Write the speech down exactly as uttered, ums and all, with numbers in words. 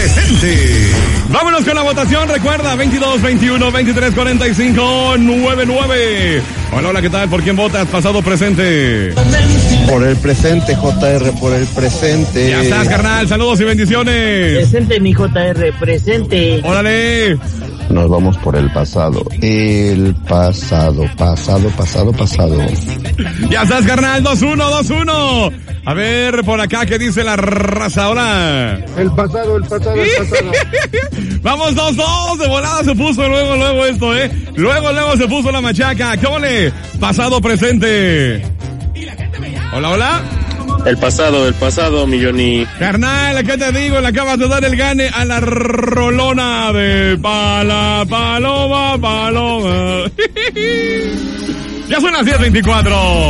presente. Vámonos con la votación, recuerda, veintidós, veintiuno, veintitrés, cuarenta y cinco, noventa y nueve. Hola, hola, ¿qué tal? ¿Por quién votas? Pasado, presente. Por el presente, J R, por el presente. Ya estás, carnal, saludos y bendiciones. Presente, mi J R, presente. Órale. Nos vamos por el pasado. El pasado, pasado, pasado, pasado. Ya estás, carnal, dos uno, dos uno. A ver, por acá, ¿qué dice la raza ahora? El pasado, el pasado, el pasado. Vamos, dos dos, de volada se puso luego, luego esto, ¿eh? Luego, luego se puso la machaca. ¿Qué ole? Pasado, presente. Hola, hola. El pasado, el pasado, mi Johnny. Carnal, ¿qué te digo? Le acabas de dar el gane a la rolona de pala, paloma, paloma. Ya son las diez veinticuatro.